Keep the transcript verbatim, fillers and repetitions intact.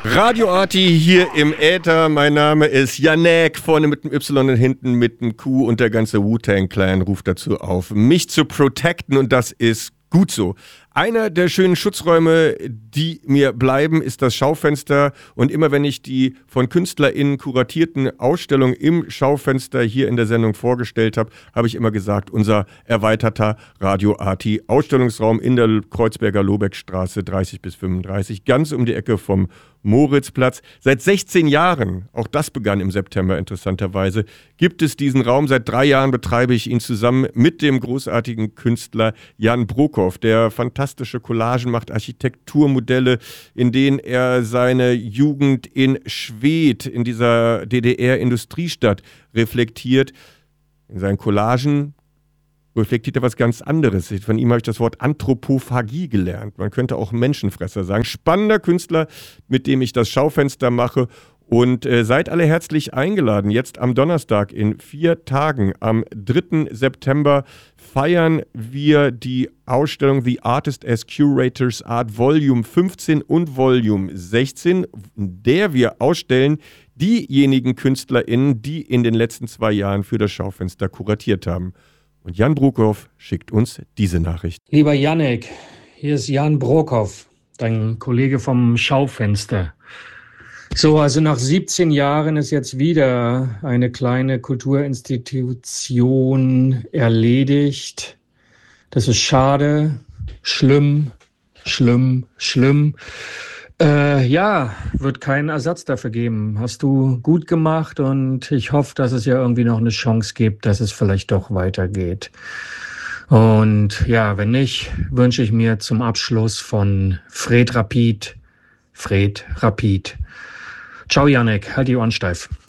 Radio Arti hier im Äther. Mein Name ist Janek, vorne mit dem Y und hinten mit dem Q und der ganze Wu-Tang-Clan ruft dazu auf, mich zu protecten und das ist gut so. Einer der schönen Schutzräume, die mir bleiben, ist das Schaufenster. Und immer wenn ich die von KünstlerInnen kuratierten Ausstellungen im Schaufenster hier in der Sendung vorgestellt habe, habe ich immer gesagt, unser erweiterter Radio Arti Ausstellungsraum in der Kreuzberger Lobeckstraße dreißig bis fünfunddreißig, ganz um die Ecke vom Moritzplatz. Seit sechzehn Jahren, auch das begann im September interessanterweise, gibt es diesen Raum. Seit drei Jahren betreibe ich ihn zusammen mit dem großartigen Künstler Jan Brockhoff, der fantastische Collagen macht, Architekturmodelle, in denen er seine Jugend in Schwedt, in dieser D D R-Industriestadt, reflektiert. In seinen Collagen reflektiert er was ganz anderes. Von ihm habe ich das Wort Anthropophagie gelernt. Man könnte auch Menschenfresser sagen. Spannender Künstler, mit dem ich das Schaufenster mache. Und äh, seid alle herzlich eingeladen. Jetzt am Donnerstag in vier Tagen, am dritten September, feiern wir die Ausstellung The Artist as Curators Art Volume fünfzehn und Volume sechzehn, in der wir ausstellen diejenigen KünstlerInnen, die in den letzten zwei Jahren für das Schaufenster kuratiert haben. Und Jan Brockhoff schickt uns diese Nachricht. Lieber Janek, hier ist Jan Brockhoff, dein Kollege vom Schaufenster. So, also nach siebzehn Jahren ist jetzt wieder eine kleine Kulturinstitution erledigt. Das ist schade, schlimm, schlimm, schlimm. Äh, ja, wird keinen Ersatz dafür geben. Hast du gut gemacht und ich hoffe, dass es ja irgendwie noch eine Chance gibt, dass es vielleicht doch weitergeht. Und ja, wenn nicht, wünsche ich mir zum Abschluss von Fred Rapid, Fred Rapid. Ciao Janek, halt die Ohren steif.